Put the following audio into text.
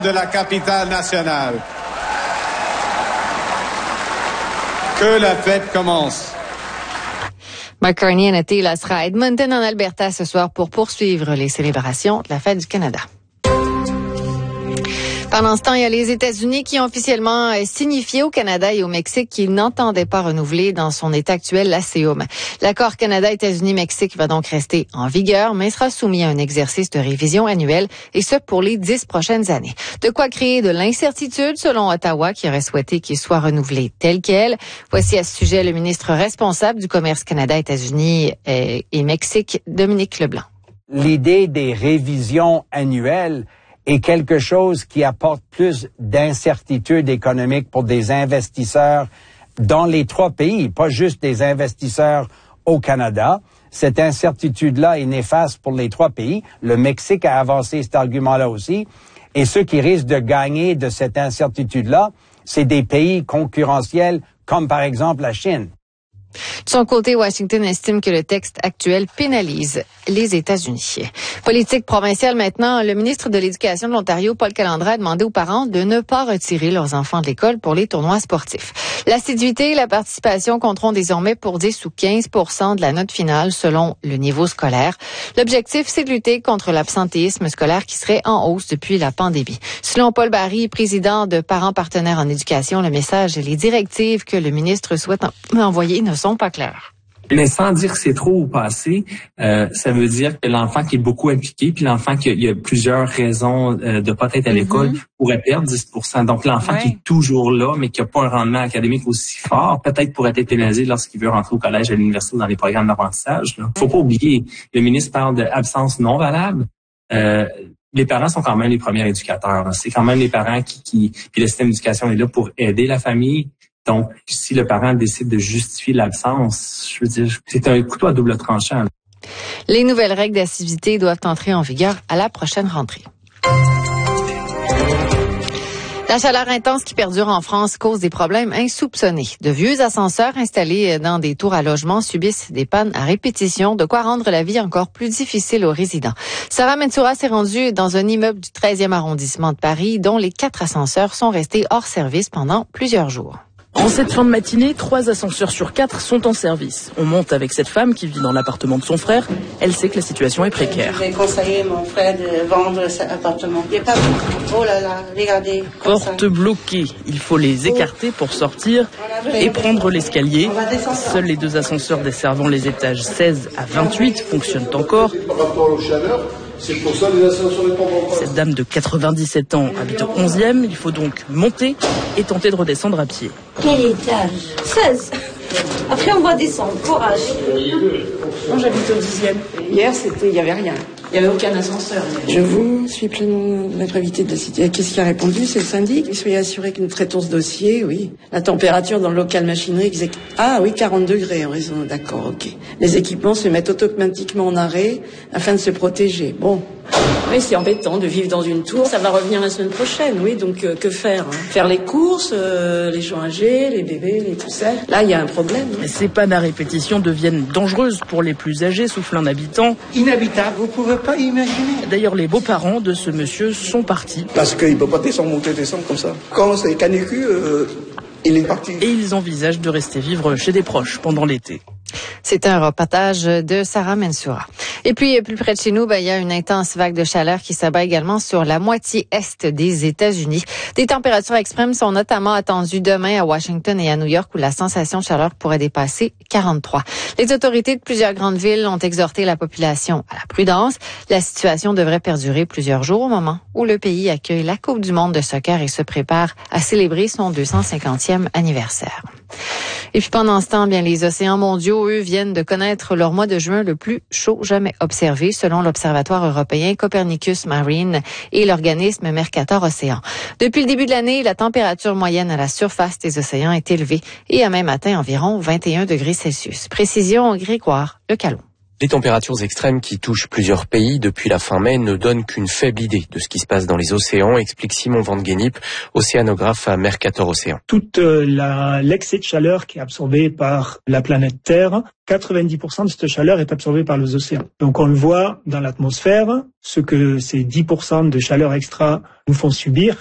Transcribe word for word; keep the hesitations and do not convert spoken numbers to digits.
de la capitale nationale. Que la fête commence. Mark Carney a noté, il sera à Edmonton en Alberta ce soir pour poursuivre les célébrations de la fête du Canada. Pendant ce temps, il y a les États-Unis qui ont officiellement signifié au Canada et au Mexique qu'ils n'entendaient pas renouveler dans son état actuel l'A C E U M. L'accord Canada-États-Unis-Mexique va donc rester en vigueur, mais sera soumis à un exercice de révision annuelle, et ce pour les dix prochaines années. De quoi créer de l'incertitude selon Ottawa, qui aurait souhaité qu'il soit renouvelé tel quel. Voici à ce sujet le ministre responsable du commerce Canada-États-Unis et Mexique, Dominique Leblanc. L'idée des révisions annuelles est quelque chose qui apporte plus d'incertitude économique pour des investisseurs dans les trois pays, pas juste des investisseurs au Canada. Cette incertitude-là est néfaste pour les trois pays. Le Mexique a avancé cet argument-là aussi. Et ceux qui risquent de gagner de cette incertitude-là, c'est des pays concurrentiels comme par exemple la Chine. De son côté, Washington estime que le texte actuel pénalise les États-Unis. Politique provinciale maintenant, le ministre de l'Éducation de l'Ontario, Paul Calandra, a demandé aux parents de ne pas retirer leurs enfants de l'école pour les tournois sportifs. L'assiduité et la participation compteront désormais pour dix ou quinze pour cent de la note finale selon le niveau scolaire. L'objectif, c'est de lutter contre l'absentéisme scolaire qui serait en hausse depuis la pandémie. Selon Paul Barry, président de Parents partenaires en éducation, le message et les directives que le ministre souhaite envoyer ne sont pas claires. Mais sans dire que c'est trop ou pas assez, euh, ça veut dire que l'enfant qui est beaucoup impliqué, puis l'enfant qui a, il y a plusieurs raisons euh, de pas être à l'école, mm-hmm. pourrait perdre dix pour cent. Donc l'enfant ouais. qui est toujours là, mais qui n'a pas un rendement académique aussi fort, peut-être pourrait être pénalisé lorsqu'il veut rentrer au collège, à l'université, dans les programmes d'apprentissage. Il faut pas oublier, le ministre parle d'absence non valable. Euh, les parents sont quand même les premiers éducateurs. Là. C'est quand même les parents qui, qui puis le système d'éducation est là pour aider la famille. Donc, si le parent décide de justifier l'absence, je veux dire, c'est un couteau à double tranchant. Les nouvelles règles d'assiduité doivent entrer en vigueur à la prochaine rentrée. La chaleur intense qui perdure en France cause des problèmes insoupçonnés. De vieux ascenseurs installés dans des tours à logement subissent des pannes à répétition, de quoi rendre la vie encore plus difficile aux résidents. Sarah Mansoura s'est rendue dans un immeuble du treizième arrondissement de Paris, dont les quatre ascenseurs sont restés hors service pendant plusieurs jours. En cette fin de matinée, trois ascenseurs sur quatre sont en service. On monte avec cette femme qui vit dans l'appartement de son frère. Elle sait que la situation est précaire. J'ai conseillé mon frère de vendre cet appartement. Il n'y a pas beaucoup. Oh là là, regardez. Porte bloquée. Il faut les écarter pour sortir et prendre l'escalier. Seuls les deux ascenseurs desservant les étages seize à vingt-huit fonctionnent encore. Par rapport aux chaleurs, c'est pour ça les ascenseurs ne tombent pas. Cette dame de quatre-vingt-dix-sept ans habite au onzième. Il faut donc monter et tenter de redescendre à pied. Quel étage? seize. Après, on va descendre. Courage. Moi, j'habite au dixième. Hier, c'était, il n'y avait rien. Il n'y avait aucun ascenseur. Je vous suis pleinement de la gravité de la situation. Qu'est-ce qui a répondu? C'est le syndic. Soyez assurés que nous traitons ce dossier, oui. La température dans le local machinerie, exact... ah oui, quarante degrés en raison. D'accord, ok. Les équipements se mettent automatiquement en arrêt afin de se protéger. Bon. Oui, c'est embêtant de vivre dans une tour. Ça va revenir la semaine prochaine, oui. Donc, euh, que faire hein? Faire les courses, euh, les gens âgés, les bébés, les tout ça. Là, il y a un problème. Hein. Ces pannes à répétition deviennent dangereuses pour les plus âgés, souffle un habitant. Inhabitable, vous pouvez pas imaginer. D'ailleurs, les beaux-parents de ce monsieur sont partis. Parce qu'il peut pas descendre, monter, descendre comme ça. Quand c'est canicule, euh, il est parti. Et ils envisagent de rester vivre chez des proches pendant l'été. C'est un reportage de Sarah Mansoura. Et puis, plus près de chez nous, ben, il y a une intense vague de chaleur qui s'abat également sur la moitié est des États-Unis. Des températures extrêmes sont notamment attendues demain à Washington et à New York, où la sensation de chaleur pourrait dépasser quarante-trois. Les autorités de plusieurs grandes villes ont exhorté la population à la prudence. La situation devrait perdurer plusieurs jours au moment où le pays accueille la Coupe du monde de soccer et se prépare à célébrer son deux cent cinquantième anniversaire. Et puis pendant ce temps, bien les océans mondiaux, eux, viennent de connaître leur mois de juin le plus chaud jamais observé, selon l'Observatoire européen Copernicus Marine et l'organisme Mercator Océan. Depuis le début de l'année, la température moyenne à la surface des océans est élevée et a même atteint environ vingt et un degrés Celsius. Précision Grégoire Lecallon. Les températures extrêmes qui touchent plusieurs pays depuis la fin mai ne donnent qu'une faible idée de ce qui se passe dans les océans, explique Simon Van Gennip, océanographe à Mercator Océan. Toute la, l'excès de chaleur qui est absorbé par la planète Terre, quatre-vingt-dix pour cent de cette chaleur est absorbée par les océans. Donc on le voit dans l'atmosphère, ce que ces dix pour cent de chaleur extra nous font subir.